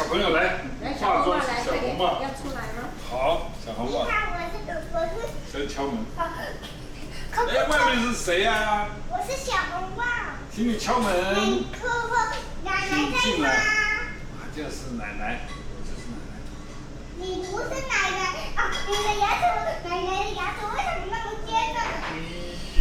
小朋友来，化妆是小红帽， 要出来吗？ 好，小红帽，先敲门。哎，外面是谁呀？ 我是小红帽。 请你敲门。 奶奶在吗？ 就是奶奶。